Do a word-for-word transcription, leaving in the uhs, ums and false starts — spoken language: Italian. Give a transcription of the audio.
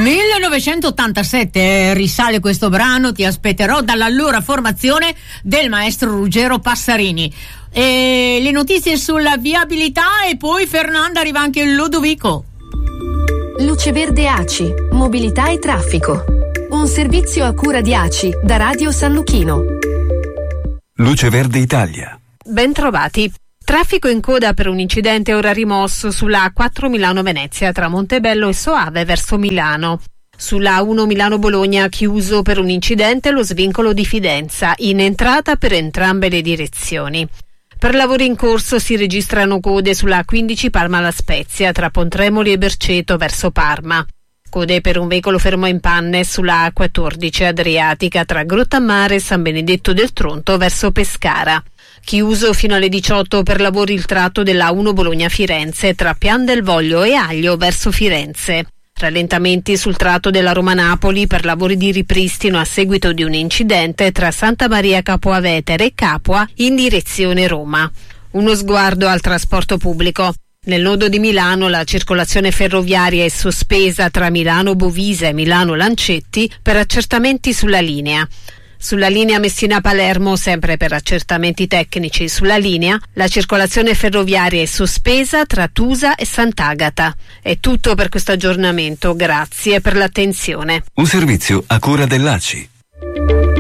millenovecentottantasette risale questo brano, Ti aspetterò, dall'allora formazione del maestro Ruggero Passarini. E le notizie sulla viabilità, e poi Fernanda arriva anche il Ludovico. Luce Verde A C I, mobilità e traffico. Un servizio a cura di A C I da Radio San Luchino. Luce Verde Italia. Ben trovati. Traffico in coda per un incidente ora rimosso sulla A quattro Milano-Venezia tra Montebello e Soave verso Milano. Sulla A uno Milano-Bologna chiuso per un incidente lo svincolo di Fidenza, in entrata per entrambe le direzioni. Per lavori in corso si registrano code sulla A quindici Parma-La Spezia tra Pontremoli e Berceto verso Parma. Code per un veicolo fermo in panne sulla A quattordici Adriatica tra Grottammare e San Benedetto del Tronto verso Pescara. Chiuso fino alle diciotto per lavori il tratto della A uno Bologna-Firenze tra Pian del Voglio e Aglio verso Firenze. Rallentamenti sul tratto della Roma-Napoli per lavori di ripristino a seguito di un incidente tra Santa Maria Capua Vetere e Capua in direzione Roma. Uno sguardo al trasporto pubblico. Nel nodo di Milano la circolazione ferroviaria è sospesa tra Milano Bovisa e Milano Lancetti per accertamenti sulla linea. Sulla linea Messina-Palermo, sempre per accertamenti tecnici sulla linea, la circolazione ferroviaria è sospesa tra Tusa e Sant'Agata. È tutto per questo aggiornamento, grazie per l'attenzione. Un servizio a cura dell'A C I.